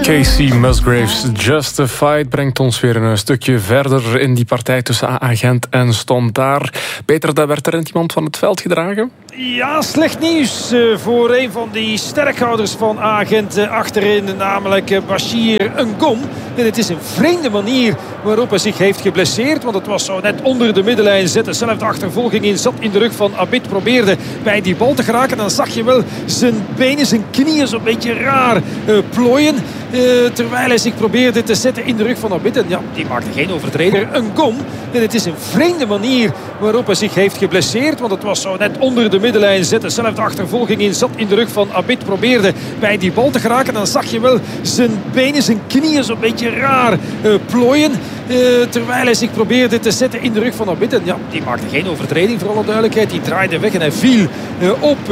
Casey Musgraves, Justified, brengt ons weer een stukje verder in die partij tussen AA Gent en Standaard. Peter, daar werd er iemand van het veld gedragen? Ja, slecht nieuws voor een van die sterkhouders van AA Gent achterin, namelijk Bashir Ngom. En het is een vreemde manier waarop hij zich heeft geblesseerd, want het was zo net onder de middenlijn, zette zelf de achtervolging in, zat in de rug van Abid, probeerde bij die bal te geraken. Dan zag je wel zijn benen, zijn knieën zo'n beetje raar plooien, terwijl hij zich probeerde te zetten in de rug van Abid. En ja, die maakte geen overtreding. Ngom. En het is een vreemde manier waarop hij zich heeft geblesseerd, want het was zo net onder de middenlijn, zette zelf de achtervolging in, zat in de rug van Abid, probeerde bij die bal te geraken. Dan zag je wel zijn benen, zijn knieën zo'n beetje raar plooien, terwijl hij zich probeerde te zetten in de rug van Abid. En ja, die maakte geen overtreding, voor alle duidelijkheid. Die draaide weg en hij viel op